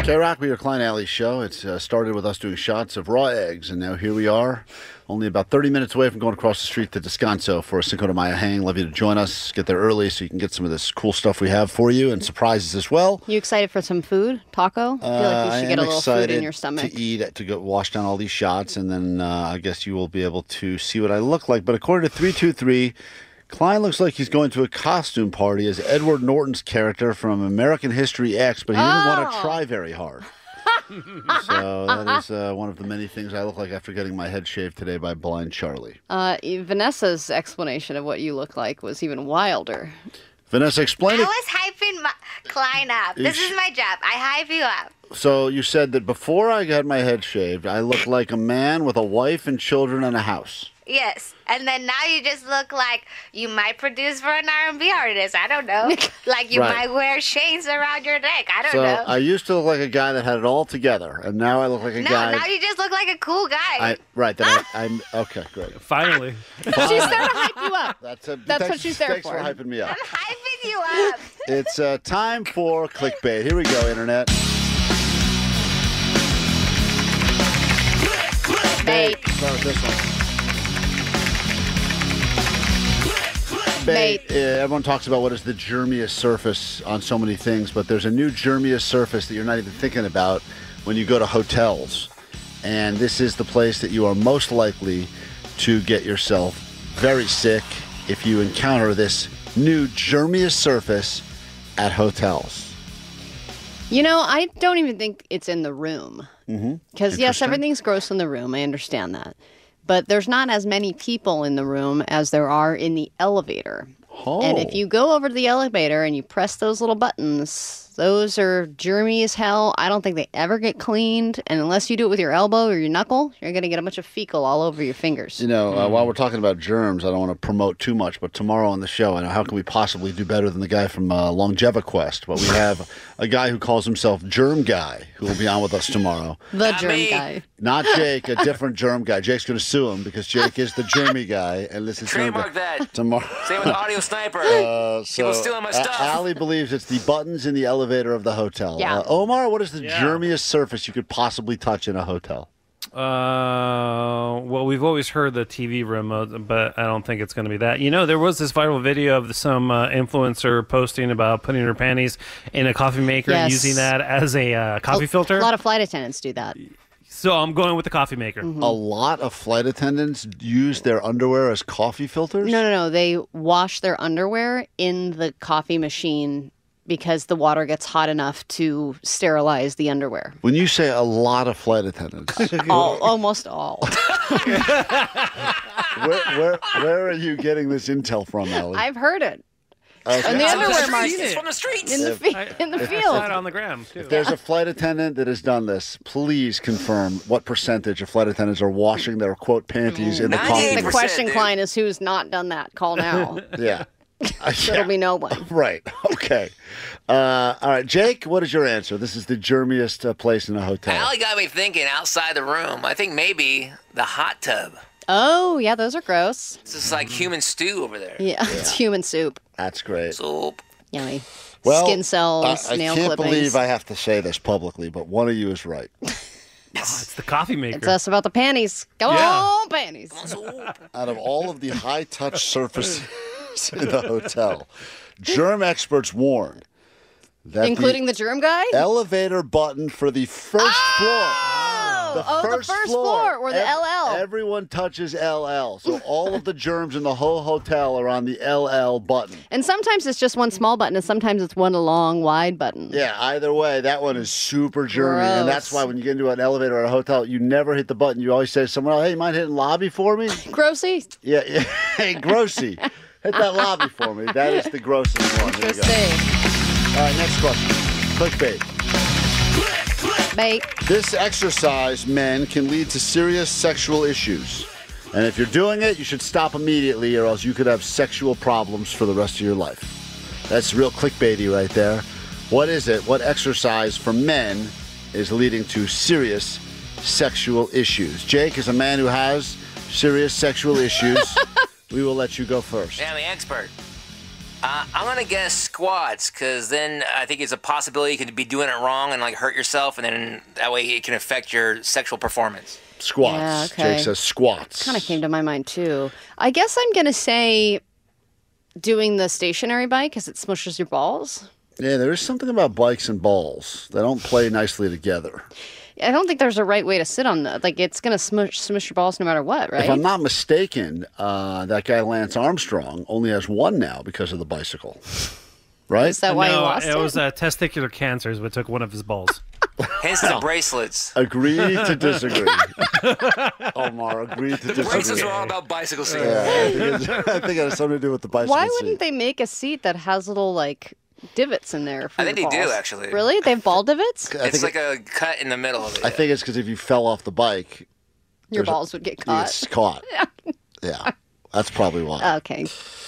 K-Rock, we are Klein Alley Show. It's started with us doing shots of raw eggs, and now here we are, only about 30 minutes away from going across the street to Descanso for a Cinco de Mayo hang. Love you to join us. Get there early so you can get some of this cool stuff we have for you and surprises as well. You excited for some food? Taco? I feel like you should get a little food in your stomach. To eat, to go wash down all these shots, and then I guess you will be able to see what I look like. But according to 323, Klein looks like he's going to a costume party as Edward Norton's character from American History X, but he didn't want to try very hard. So that is one of the many things I look like after getting my head shaved today by Blind Charlie. Vanessa's explanation of what you look like was even wilder. Vanessa, explain it. I was hyping Klein up. This is my job. I hype you up. So you said that before I got my head shaved, I looked like a man with a wife and children and a house. Yes. And then now you just look like you might produce for an R&B artist. I don't know. Like you might wear chains around your neck. I don't know. I used to look like a guy that had it all together, and now I look like a guy. No, now you just look like a cool guy. I'm okay, great. Finally. She's there to hype you up. That's what she's there thanks for. Thanks for hyping me up. I'm hyping you up. It's time for clickbait. Here we go, Internet. Bait. Start with this one. Bait. Everyone talks about what is the germiest surface on so many things, but there's a new germiest surface that you're not even thinking about when you go to hotels. And this is the place that you are most likely to get yourself very sick if you encounter this new germiest surface at hotels. You know, I don't even think it's in the room. Because, yes, everything's gross in the room. I understand that. But there's not as many people in the room as there are in the elevator. Oh. And if you go over to the elevator and you press those little buttons, those are germy as hell. I don't think they ever get cleaned. And unless you do it with your elbow or your knuckle, you're going to get a bunch of fecal all over your fingers. You know, while we're talking about germs, I don't want to promote too much, but tomorrow on the show, I know how can we possibly do better than the guy from LongeviQuest? But we have a guy who calls himself Germ Guy who will be on with us tomorrow. The germ guy. Not Jake, a different germ guy. Jake's going to sue him because Jake is the germy guy, and this is trademark that. Tomorrow. Same with Audio Sniper. People stealing my stuff. Allie believes it's the buttons in the elevator of the hotel. Yeah. Omar, what is the germiest surface you could possibly touch in a hotel? Well, we've always heard the TV remote, but I don't think it's going to be that. You know, there was this viral video of some influencer posting about putting her panties in a coffee maker and using that as a coffee filter. A lot of flight attendants do that. So I'm going with the coffee maker. A lot of flight attendants use their underwear as coffee filters? No. They wash their underwear in the coffee machine because the water gets hot enough to sterilize the underwear. When you say a lot of flight attendants. Almost all. Where are you getting this intel from, Allie? I've heard it. Okay. In the underwear market. It's from the streets. In the field. Right on the gram, too. If there's a flight attendant that has done this, please confirm what percentage of flight attendants are washing their, quote, panties in the coffee. The question, Klein, is who's not done that? Call now. Yeah. It'll be no one. Right. Okay. All right. Jake, what is your answer? This is the germiest place in a hotel. Allie got me thinking outside the room. I think maybe the hot tub. Oh, yeah, those are gross. This is like human stew over there. Yeah, it's human soup. That's great. Soup. Yummy. Well, Skin cells, nail I can't clippings. believe I have to say this publicly, but one of you is right. It's the coffee maker. It's us about the panties. Go on, panties. Out of all of the high-touch surfaces in the hotel, germ experts warn that including the germ guy? elevator button for the first floor. The first floor, or the LL. Everyone touches LL. So all of the germs in the whole hotel are on the LL button. And sometimes it's just one small button, and sometimes it's one long, wide button. Yeah, either way, that one is super germy. And that's why when you get into an elevator or a hotel, you never hit the button. You always say to someone, hey, you mind hitting lobby for me? Grossy. Yeah. Hey, grossy. Hit that lobby for me. That is the grossest one. Here we go. Interesting. All right, next question. Clickbait. Bait. This exercise, men, can lead to serious sexual issues. And if you're doing it, you should stop immediately or else you could have sexual problems for the rest of your life. That's real clickbaity right there. What is it? What exercise for men is leading to serious sexual issues? Jake is a man who has serious sexual issues. We will let you go first. Yeah, I'm the expert. I'm gonna guess squats, because then I think it's a possibility you could be doing it wrong and like hurt yourself, and then that way it can affect your sexual performance. Squats. Yeah, okay. Jake says squats. Kind of came to my mind too. I guess I'm gonna say doing the stationary bike because it smushes your balls. Yeah, there is something about bikes and balls. They don't play nicely together. I don't think there's a right way to sit on that. Like, it's going to smush your balls no matter what, right? If I'm not mistaken, that guy Lance Armstrong only has one now because of the bicycle. Right? Is that why he lost it? It was testicular cancer is what took one of his balls. Hence the bracelets. Agree to disagree. Omar, agree to disagree. Bracelets are all about bicycle seats. Yeah, I think it has something to do with the bicycle Why seat. wouldn't they make a seat that has little, like, divots in there for I think your they do, balls? actually. Really? They have ball divots? It's like a cut in the middle of it. I think it's because if you fell off the bike, Your balls would get caught. it's caught. Yeah, that's probably why. Okay.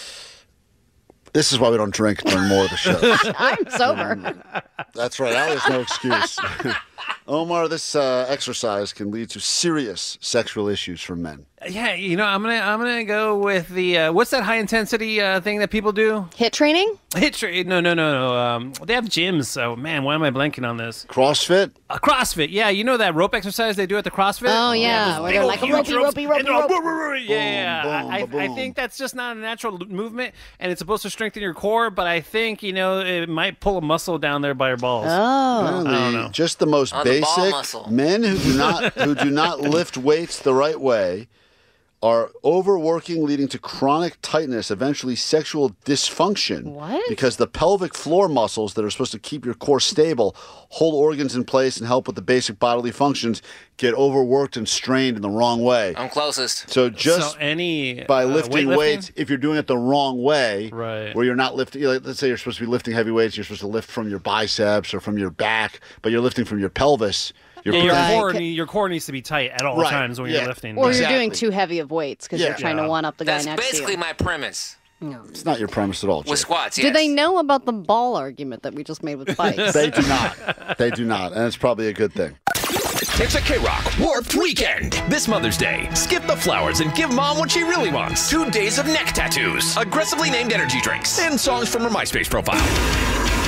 This is why we don't drink during more of the shows. I'm sober. That's right. Now there's no excuse. Omar, this exercise can lead to serious sexual issues for men. Yeah, I'm gonna go with the what's that high intensity thing that people do? Hit training? No. They have gyms. So man, why am I blanking on this? CrossFit? CrossFit. Yeah, you know that rope exercise they do at the CrossFit? Oh, yeah. Where they're like, Huge ropes, ropey. and they're all, yeah. Boom, I boom. think that's just not a natural movement, and it's supposed to strengthen your core. But I think it might pull a muscle down there by your balls. Oh. Apparently, I don't know. just the most On the ball basic muscle. men who do not lift weights the right way are overworking, leading to chronic tightness, eventually sexual dysfunction. What? Because the pelvic floor muscles that are supposed to keep your core stable, hold organs in place, and help with the basic bodily functions get overworked and strained in the wrong way. I'm closest. So just So any by lifting weightlifting? weights, if you're doing it the wrong way, Right. where you're not lifting, let's say you're supposed to be lifting heavy weights, you're supposed to lift from your biceps or from your back, but you're lifting from your pelvis. Right. Your core needs to be tight at all Right, times when yeah. you're lifting. Or Exactly. you're doing too heavy of weights because Yeah. you're trying to one-up the guy That's next to basically you. my premise. It's not your premise at all, Jake. With squats, yes. Do they know about the ball argument that we just made with bikes? They do not. They do not, and it's probably a good thing. It's a K-Rock Warped Weekend. This Mother's Day, skip the flowers and give Mom what she really wants. 2 days of neck tattoos, aggressively named energy drinks, and songs from her MySpace profile.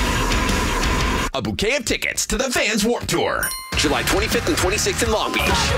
A bouquet of tickets to the Vans Warped Tour, July 25th and 26th in Long Beach.